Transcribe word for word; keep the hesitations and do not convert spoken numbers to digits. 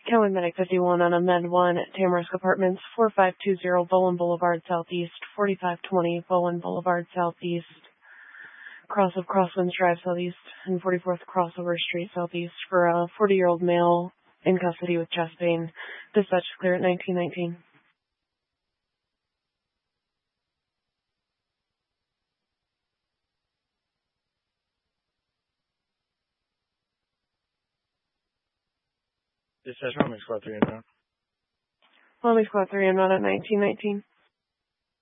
County Medic fifty-one on a Med one at Tamarisk Apartments, forty-five twenty Bowen Boulevard Southeast, forty-five twenty Bowen Boulevard Southeast, cross of Crosswinds Drive Southeast, and forty-fourth Crossover Street Southeast for a forty-year-old male in custody with chest pain. Dispatch clear at nineteen nineteen. Dispatch, Romeo Squad three inbound. Romeo Squad three inbound at nineteen nineteen.